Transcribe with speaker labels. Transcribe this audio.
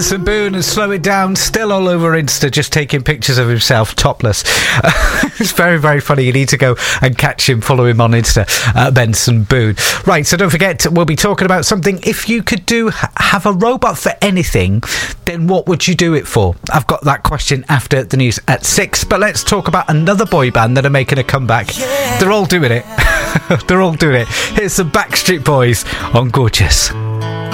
Speaker 1: Benson Boone and Slow It Down, still all over Insta, just taking pictures of himself topless. It's very, very funny. You need to go and catch him, follow him on Insta, Benson Boone. Right, so don't forget, we'll be talking about something. If you could have a robot for anything, then what would you do it for? I've got that question after the news at 6, but let's talk about another boy band that are making a comeback. They're all doing it. They're all doing it. Here's the Backstreet Boys on Gorgeous.